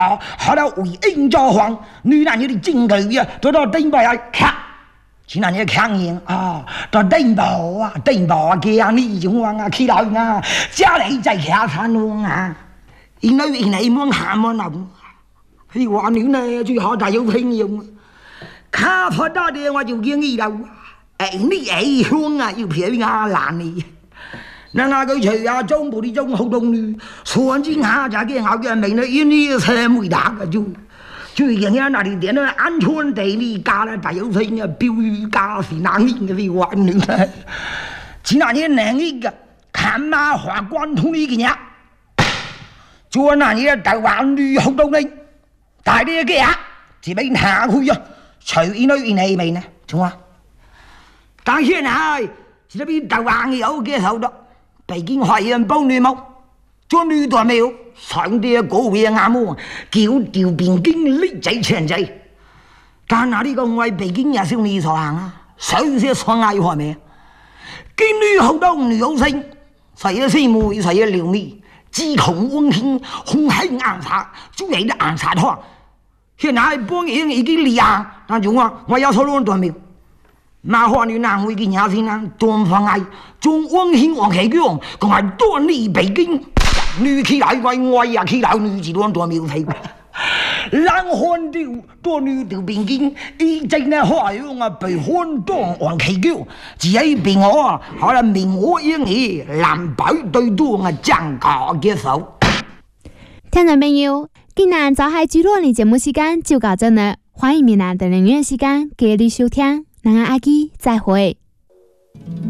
好了为应招黄，女男人的进口呀，都到顶包呀看。其他人看见啊，到顶包啊，给啊你用啊，起来啊，家里在看山窿啊，因为莫看莫諗，你話你呢最好大有朋友，卡發大啲我就建議啦，你香啊要漂亞蘭你。那個除啊中部啲中好東女，船之下就嘅後嘅明呢，因呢車梅打嘅就。最近啊，那里點呢？安全地理家呢，大有聲啊，標語家是難念嘅啲話呢。前那年難念嘅，看馬華關通呢件嘢，做那年大灣女好到你，大啲嘅嘢，只俾下去啊，隨意女意味呢，仲話，但現在只俾大灣有嘅手段，北京華人幫女冇，做女都沒有。上啲嗰位啱喎，叫調邊經力仔全仔，但係呢個我喺北京也少你所行啊，首先上嗌話咩？見女好多女好聲，誰嘅師妹，誰嘅撩妹，自窮溫馨，紅黑暗殺，主要啲暗殺話，現在幫人已經離啊，但仲話我有所論斷苗，馬化女男會見下先啦，斷放嗌，仲溫馨黃旗強，同埋斷你北京。女起來怪我呀，起來女子亂多苗皮，冷汗掉多女條邊肩，一直呢花樣啊被汗當黃旗叫，只喺邊我啊，可能明我英語藍白對多啊爭假嘅手。 聽眾朋友，今日就係最多嘅節目時間就到這呢，歡迎明日同樣時間繼續收聽，咱阿基再會。